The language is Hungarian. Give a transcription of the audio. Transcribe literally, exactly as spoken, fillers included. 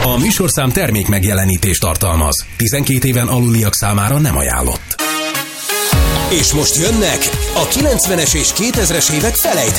A műsorszám termék megjelenítést tartalmaz. tizenkét éven aluliak számára nem ajánlott. És most jönnek a kilencvenes és kétezres évek felejthető